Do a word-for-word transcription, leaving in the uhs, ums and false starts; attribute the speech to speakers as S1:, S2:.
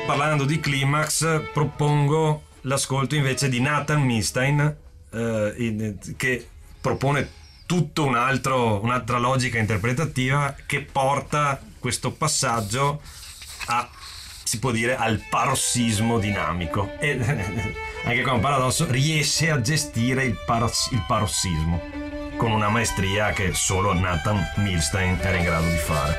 S1: parlando di climax, propongo l'ascolto invece di Nathan Milstein, eh, in, che propone tutto un altro, un'altra logica interpretativa che porta questo passaggio a, si può dire, al parossismo dinamico, e anche qua un paradosso, riesce a gestire il, paros, il parossismo con una maestria che solo Nathan Milstein era in grado di fare.